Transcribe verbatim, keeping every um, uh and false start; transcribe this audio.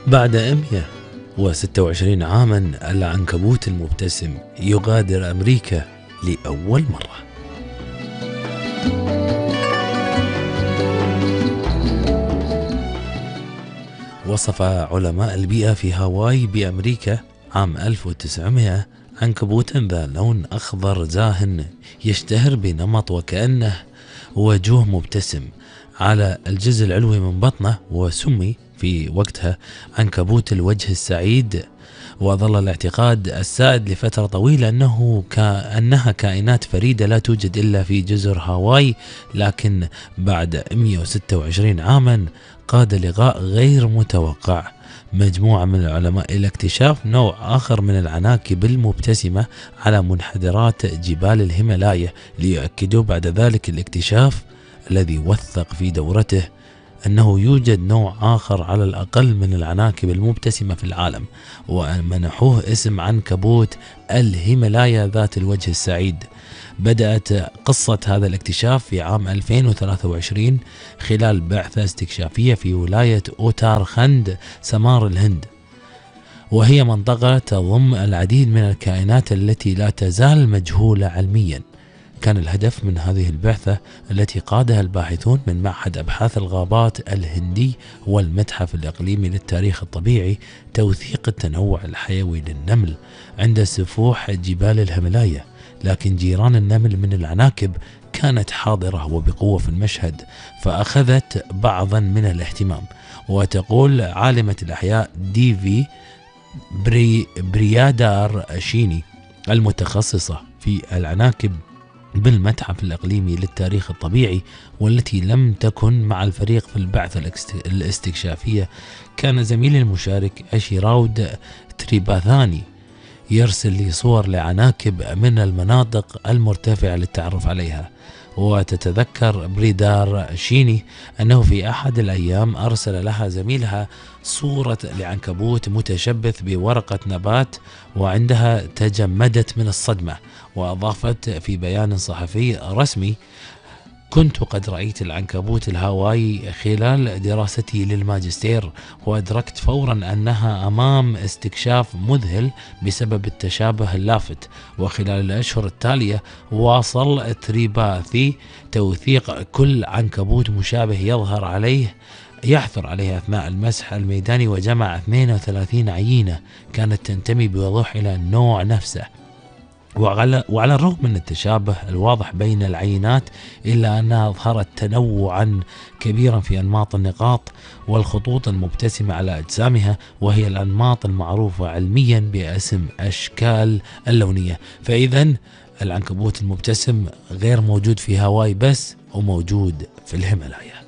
بعد مئة وستة وعشرين عاما العنكبوت المبتسم يغادر أمريكا لأول مرة. وصف علماء البيئة في هاواي بأمريكا عام ألف وتسعمئة عنكبوتا ذا لون أخضر زاهن يشتهر بنمط وكأنه وجوه مبتسم على الجزء العلوي من بطنه، وسمي في وقتها عنكبوت الوجه السعيد. وظل الاعتقاد السائد لفترة طويلة أنه كأنها كائنات فريدة لا توجد إلا في جزر هاواي، لكن بعد مئة وستة وعشرين عاما قاد لقاء غير متوقع مجموعة من العلماء إلى اكتشاف نوع آخر من العناكب المبتسمة على منحدرات جبال الهيمالايا، ليؤكدوا بعد ذلك الاكتشاف الذي وثق في دورته أنه يوجد نوع آخر على الأقل من العناكب المبتسمة في العالم، ومنحوه اسم عنكبوت الهيمالايا ذات الوجه السعيد. بدأت قصة هذا الاكتشاف في عام ألفين وثلاثة وعشرين خلال بعثة استكشافية في ولاية أوتارخند سمار الهند، وهي منطقة تضم العديد من الكائنات التي لا تزال مجهولة علميا. كان الهدف من هذه البعثة التي قادها الباحثون من معهد أبحاث الغابات الهندي والمتحف الإقليمي للتاريخ الطبيعي توثيق التنوع الحيوي للنمل عند سفوح جبال الهيمالايا، لكن جيران النمل من العناكب كانت حاضرة وبقوة في المشهد، فأخذت بعضا من الاهتمام. وتقول عالمة الأحياء ديفي بري بريادار شيني المتخصصة في العناكب بالمتحف الإقليمي للتاريخ الطبيعي، والتي لم تكن مع الفريق في البعثة الاستكشافية، كان زميلي المشارك أشيراود تريباثاني يرسل لي صور لعناكب من المناطق المرتفعة للتعرف عليها. وتتذكر بريدار شيني أنه في أحد الأيام أرسل لها زميلها صورة لعنكبوت متشبث بورقة نبات وعندها تجمدت من الصدمة، وأضافت في بيان صحفي رسمي: كنت قد رأيت العنكبوت الهاواي خلال دراستي للماجستير، وأدركت فورا أنها أمام استكشاف مذهل بسبب التشابه اللافت. وخلال الأشهر التالية واصل تريباثي توثيق كل عنكبوت مشابه يظهر عليه يحثر عليه أثناء المسح الميداني، وجمع اثنين وثلاثين عينة كانت تنتمي بوضوح إلى النوع نفسه. وعلى, وعلى الرغم من التشابه الواضح بين العينات، إلا أنها أظهرت تنوعا كبيرا في أنماط النقاط والخطوط المبتسمة على أجسامها، وهي الأنماط المعروفة علميا باسم أشكال اللونية. فإذا العنكبوت المبتسم غير موجود في هاواي بس، وموجود في الهيمالايا.